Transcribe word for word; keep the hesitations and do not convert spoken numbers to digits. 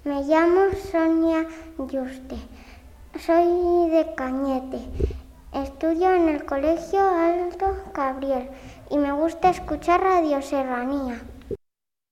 Me llamo Sonia Yuste, soy de Cañete, estudio en el Colegio Alto Cabriel y me gusta escuchar Radio Serranía.